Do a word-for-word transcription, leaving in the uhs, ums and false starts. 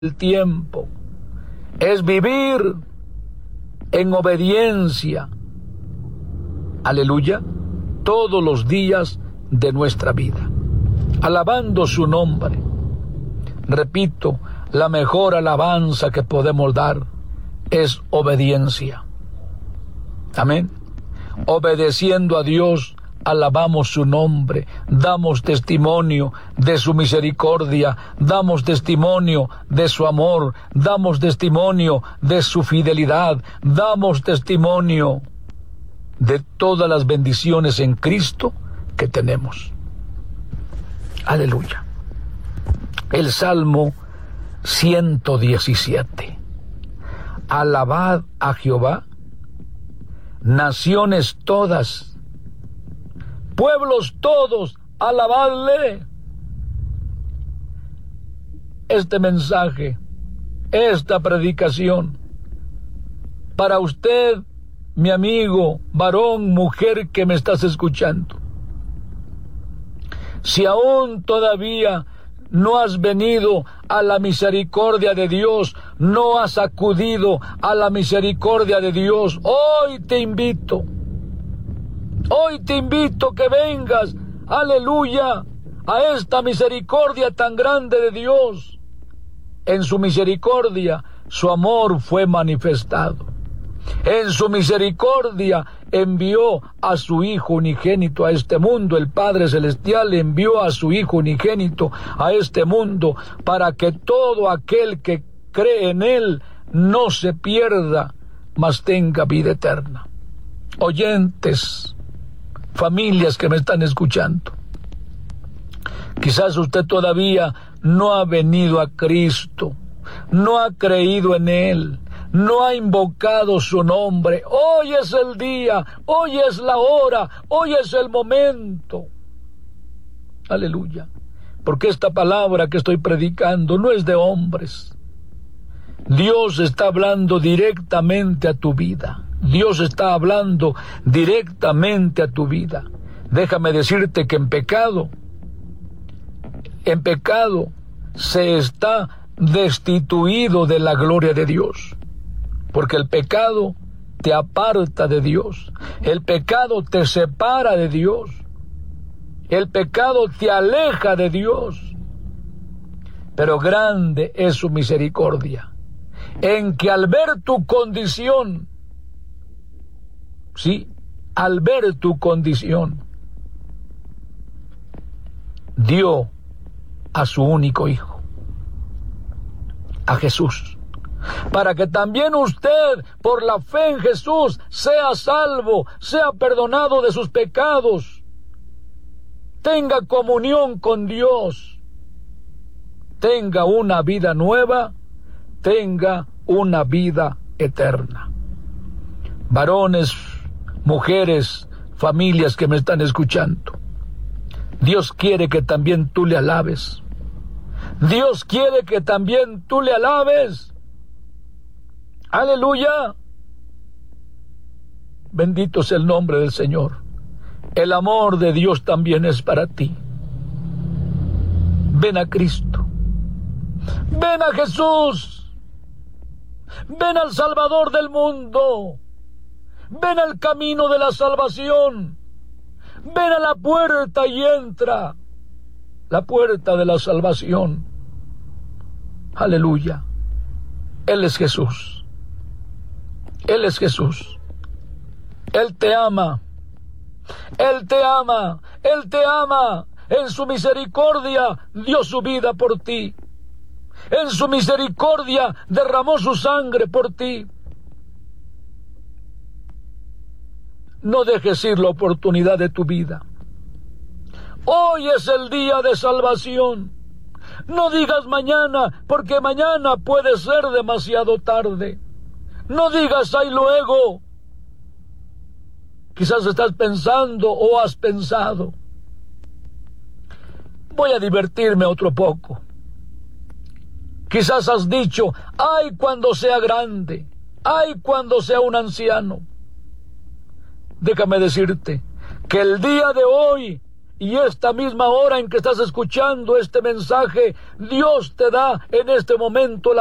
el tiempo, es vivir en obediencia, aleluya, todos los días de nuestra vida, alabando su nombre. Repito, la mejor alabanza que podemos dar es obediencia. Amén. Obedeciendo a Dios, alabamos su nombre, damos testimonio de su misericordia, damos testimonio de su amor, damos testimonio de su fidelidad, damos testimonio de todas las bendiciones en Cristo que tenemos. Aleluya. El Salmo ciento diecisiete. Alabad a Jehová, naciones todas, pueblos todos, alabadle. Este mensaje, esta predicación, para usted, mi amigo, varón, mujer que me estás escuchando. Si aún todavía no has venido a la misericordia de Dios, no has acudido a la misericordia de Dios, hoy te invito, hoy te invito que vengas, aleluya, a esta misericordia tan grande de Dios. En su misericordia, su amor fue manifestado. En su misericordia envió a su Hijo unigénito a este mundo. El Padre Celestial envió a su Hijo unigénito a este mundo para que todo aquel que cree en Él no se pierda, mas tenga vida eterna. Oyentes, familias que me están escuchando, quizás usted todavía no ha venido a Cristo, no ha creído en Él, no ha invocado su nombre. Hoy es el día, hoy es la hora, hoy es el momento. Aleluya. Porque esta palabra que estoy predicando no es de hombres. Dios está hablando directamente a tu vida. Dios está hablando directamente a tu vida. Déjame decirte que en pecado, en pecado se está destituido de la gloria de Dios. Porque el pecado te aparta de Dios. El pecado te separa de Dios. El pecado te aleja de Dios. Pero grande es su misericordia, en que al ver tu condición, sí, al ver tu condición, dio a su único Hijo, a Jesús, para que también usted, por la fe en Jesús, sea salvo, sea perdonado de sus pecados, tenga comunión con Dios, tenga una vida nueva, tenga una vida eterna. Varones, mujeres, familias que me están escuchando, Dios quiere que también tú le alabes. Dios quiere que también tú le alabes. Aleluya. Bendito sea el nombre del Señor. El amor de Dios también es para ti. Ven a Cristo. Ven a Jesús. Ven al Salvador del mundo. Ven al camino de la salvación. Ven a la puerta y entra. La puerta de la salvación. Aleluya. Él es Jesús. Él es Jesús. Él te ama. Él te ama. Él te ama. En su misericordia dio su vida por ti. En su misericordia derramó su sangre por ti. No dejes ir la oportunidad de tu vida. Hoy es el día de salvación. No digas mañana, porque mañana puede ser demasiado tarde. No digas ay luego. Quizás estás pensando o has pensado, voy a divertirme otro poco. Quizás has dicho, ay cuando sea grande, ay cuando sea un anciano. Déjame decirte que el día de hoy y esta misma hora en que estás escuchando este mensaje, Dios te da en este momento la